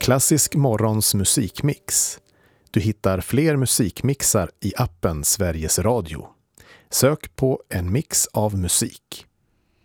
Klassisk morgons musikmix. Du hittar fler musikmixar i appen Sveriges Radio. Sök på en mix av musik.